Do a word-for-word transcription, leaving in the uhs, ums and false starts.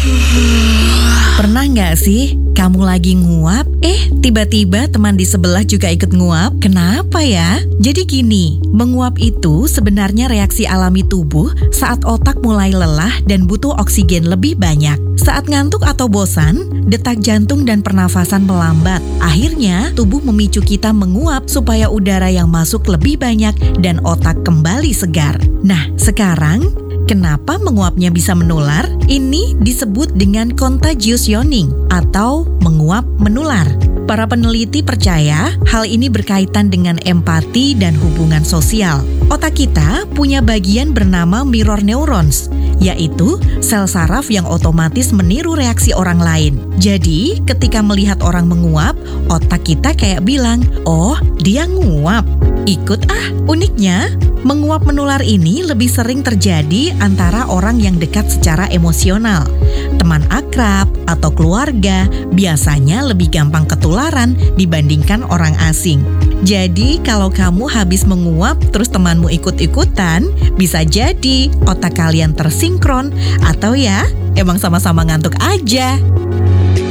Pernah nggak sih kamu lagi nguap, eh tiba-tiba teman di sebelah juga ikut nguap? Kenapa ya? Jadi gini, menguap itu sebenarnya reaksi alami tubuh saat otak mulai lelah dan butuh oksigen lebih banyak. Saat ngantuk atau bosan, detak jantung dan pernafasan melambat. Akhirnya, tubuh memicu kita menguap supaya udara yang masuk lebih banyak dan otak kembali segar. Nah, sekarang kenapa menguapnya bisa menular? Ini disebut dengan contagious yawning atau menguap menular. Para peneliti percaya hal ini berkaitan dengan empati dan hubungan sosial. Otak kita punya bagian bernama mirror neurons, yaitu sel saraf yang otomatis meniru reaksi orang lain. Jadi, ketika melihat orang menguap, otak kita kayak bilang, "Oh, dia nguap. Ikut ah." Uniknya, menguap menular ini lebih sering terjadi antara orang yang dekat secara emosional. Teman akrab atau keluarga biasanya lebih gampang ketularan dibandingkan orang asing. Jadi kalau kamu habis menguap terus temanmu ikut-ikutan, bisa jadi otak kalian tersinkron atau ya emang sama-sama ngantuk aja.